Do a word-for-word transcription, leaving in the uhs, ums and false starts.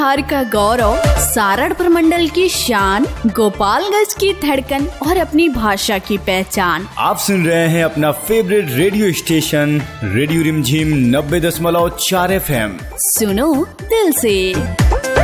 बिहार का गौरव, सारण प्रमंडल की शान, गोपालगंज की धड़कन और अपनी भाषा की पहचान। आप सुन रहे हैं अपना फेवरेट रेडियो स्टेशन रेडियो रिमझिम नब्बे दशमलव चार एफ एम। सुनो दिल से।